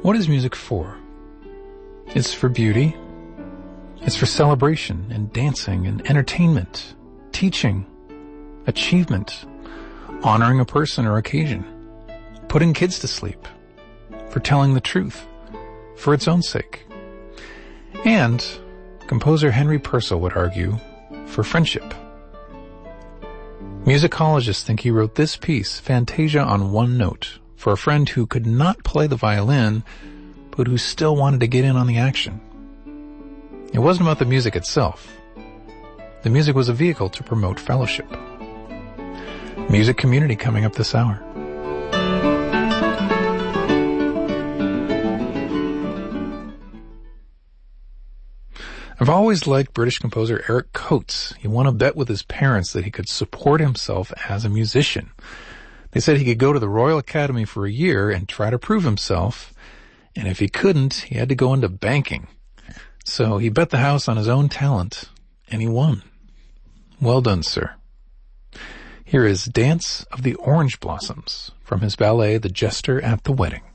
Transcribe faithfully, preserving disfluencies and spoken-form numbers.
What is music for? It's for beauty. It's for celebration and dancing and entertainment, teaching, achievement, honoring a person or occasion, putting kids to sleep, for telling the truth, for its own sake. And, composer Henry Purcell would argue, for friendship. Musicologists think he wrote this piece, Fantasia on one note, for a friend who could not play the violin, but who still wanted to get in on the action. It wasn't about the music itself. The music was a vehicle to promote fellowship. Music community coming up this hour. I've always liked British composer Eric Coates. He won a bet with his parents that he could support himself as a musician. They said he could go to the Royal Academy for a year and try to prove himself, and if he couldn't, he had to go into banking. So he bet the house on his own talent, and he won. Well done, sir. Here is Dance of the Orange Blossoms from his ballet, The Jester at the Wedding.